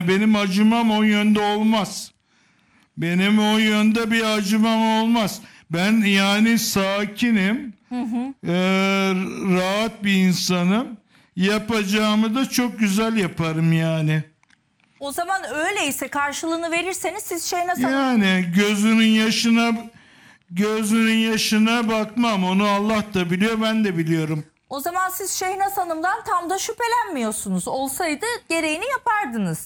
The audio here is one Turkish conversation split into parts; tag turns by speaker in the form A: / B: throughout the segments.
A: Benim acımam o yönde olmaz. Benim o yönde bir acımam olmaz. Ben yani sakinim, rahat bir insanım. Yapacağımı da çok güzel yaparım yani.
B: O zaman öyleyse karşılığını verirseniz siz Şehnaz Hanım...
A: Yani gözünün yaşına bakmam. Onu Allah da biliyor, ben de biliyorum.
B: O zaman siz Şehnaz Hanım'dan tam da şüphelenmiyorsunuz. Olsaydı gereğini yapardınız.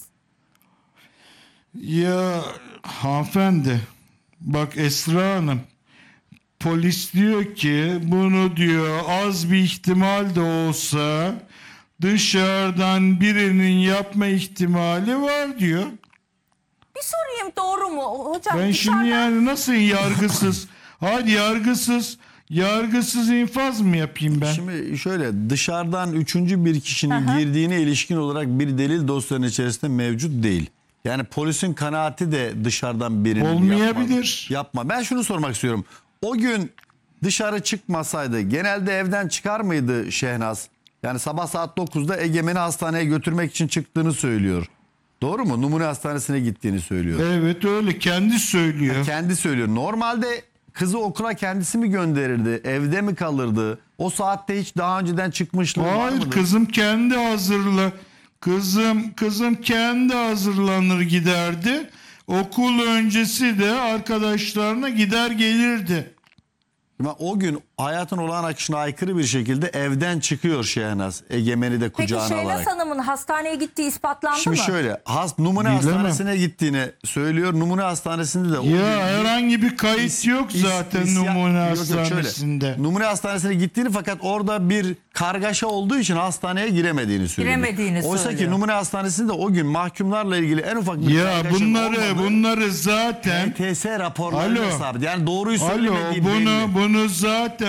A: Ya hanımefendi, bak Esra Hanım, polis diyor ki bunu diyor az bir ihtimal de olsa dışarıdan birinin yapma ihtimali var diyor.
B: Bir sorayım, doğru mu hocam?
A: Ben şimdi yani nasıl yargısız, hadi yargısız infaz mı yapayım ben?
C: Şimdi şöyle, dışarıdan üçüncü bir kişinin girdiğine ilişkin olarak bir delil dosyanın içerisinde mevcut değil. Yani polisin kanaati de dışarıdan birinin
A: olmayabilir.
C: Yapma. Ben şunu sormak istiyorum. O gün dışarı çıkmasaydı genelde evden çıkar mıydı Şehnaz? Yani sabah saat 9'da Egemen'i hastaneye götürmek için çıktığını söylüyor. Doğru mu? Numune Hastanesi'ne gittiğini söylüyor.
A: Evet öyle, kendi söylüyor.
C: Kendi söylüyor. Normalde kızı okula kendisi mi gönderirdi? Evde mi kalırdı? O saatte hiç daha önceden çıkmışlığı var mıdır?
A: Hayır, kızım kendi Kızım kendi hazırlanır giderdi. Okul öncesi de arkadaşlarına gider gelirdi.
C: Ama o gün hayatın olağan akışına aykırı bir şekilde evden çıkıyor Şehnaz. Egemen'i de
B: Peki
C: kucağına
B: Şehnaz
C: alarak.
B: Hanım'ın hastaneye gittiği ispatlandı
C: Şimdi
B: mı?
C: şöyle, Numune Hastanesi'ne gittiğini söylüyor. Numune Hastanesi'nde de...
A: Herhangi bir kayıt yok zaten Numune Hastanesi'nde.
C: Numune Hastanesi'ne gittiğini, fakat orada bir kargaşa olduğu için hastaneye giremediğini söylüyor. Oysa
B: söylüyor.
C: ki Numune Hastanesi'nde o gün mahkumlarla ilgili en ufak bir kargaşa olmadı.
A: Bunları zaten
C: ETS raporlarıyla sabit. Yani doğruyu söylemediği belli.
A: Bunu zaten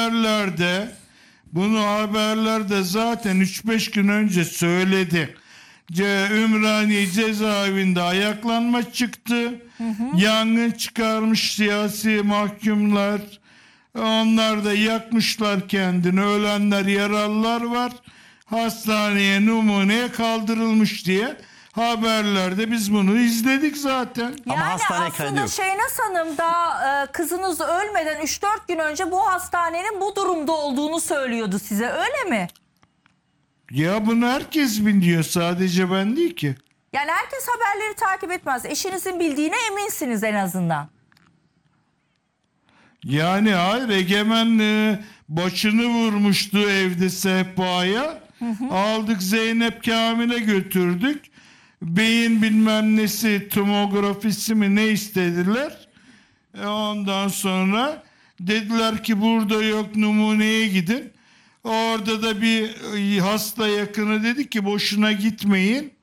A: haberlerde zaten 3-5 gün önce söyledi. Ümraniye cezaevinde ayaklanma çıktı. Yangın çıkarmış siyasi mahkumlar. Onlar da yakmışlar kendini. Ölenler, yaralılar var. Hastaneye, numuneye kaldırılmış diye haberlerde biz bunu izledik zaten.
B: Yani
C: Ama hastane kaydı
B: aslında
C: yok.
B: Şehnaz Hanım da kızınız ölmeden 3-4 gün önce bu hastanenin bu durumda olduğunu söylüyordu size, öyle mi?
A: Ya bunu herkes biliyor, sadece ben değil ki.
B: Yani herkes haberleri takip etmez. Eşinizin bildiğine eminsiniz en azından.
A: Yani hayır, Egemen başını vurmuştu evde sehpaya. Aldık Zeynep Kamil'e götürdük. Beyin bilmem nesi, tomografisi mi ne istediler. Ondan sonra dediler ki burada yok, numuneye gidin. Orada da bir hasta yakını dedi ki boşuna gitmeyin.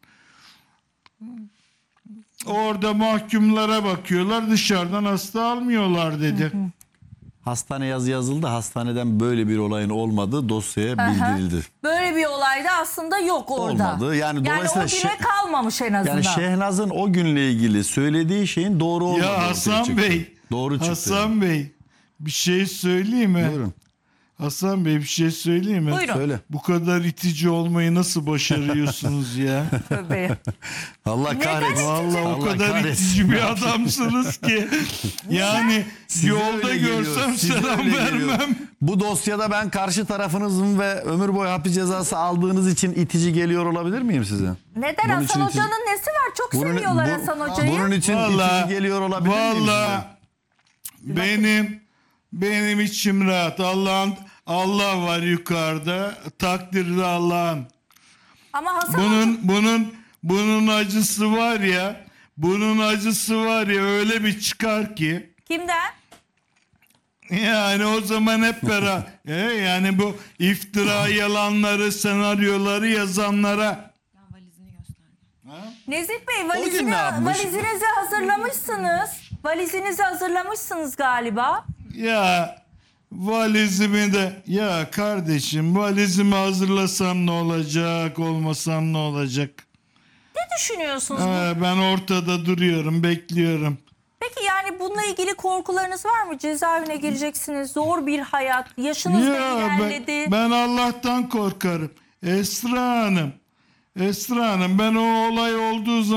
A: Orada mahkumlara bakıyorlar, dışarıdan hasta almıyorlar dedi.
C: Hastane yazı yazıldı. Hastaneden böyle bir olayın olmadığı dosyaya bildirildi.
B: Böyle bir olay da aslında yok orada.
C: Olmadı. Yani
B: o
C: dolayısıyla
B: güne kalmamış en azından.
C: Yani Şehnaz'ın o günle ilgili söylediği şeyin doğru olmadığı
A: Ya
C: ortaya
A: Hasan
C: çıktı.
A: Bey,
C: Doğru çıktı.
A: Hasan Bey bir şey söyleyeyim mi?
C: Buyurun.
A: Hasan Bey bir şey söyleyeyim mi?
B: Buyurun.
C: Söyle.
A: Bu kadar itici olmayı nasıl başarıyorsunuz ya?
B: Tövbe.
C: Allah kahretsin.
A: Vallahi o
C: Allah
A: kadar
C: kahretsin.
A: itici bir adamsınız ki. Yani
C: Size
A: yolda
C: öyle geliyor,
A: görsem
C: size
A: selam
C: öyle geliyor.
A: vermem.
C: Bu dosyada ben karşı tarafınızın ve ömür boyu hapis cezası aldığınız için itici geliyor olabilir miyim size?
B: Neden?
C: Bunun
B: Hasan
C: için
B: Hoca'nın nesi var? Çok seviyorlar Hasan Hoca'yı.
C: Bunun için itici geliyor olabilir miyim size?
A: Vallahi benim içim rahat. Allah var yukarıda. Takdirde Allah'ın.
B: Ama Hasan Hoca...
A: Bunun acısı var ya. Bunun acısı var ya, öyle bir çıkar ki.
B: Kimden?
A: Yani o zaman hep beraber yani bu iftira yalanları, senaryoları yazanlara.
B: Nezih Bey,
C: O gün ne yapmış?
B: valizinizi hazırlamışsınız. Valizinizi hazırlamışsınız galiba.
A: Ya valizimi de, ya kardeşim, valizimi hazırlasam ne olacak, olmasam ne olacak?
B: Ne düşünüyorsunuz?
A: Ben ortada duruyorum, bekliyorum.
B: Peki yani bununla ilgili korkularınız var mı? Cezaevine gireceksiniz, zor bir hayat, yaşınız da
A: Ya
B: ilerledi.
A: ben Allah'tan korkarım. Esra Hanım, Esra Hanım, ben o olay olduğu zaman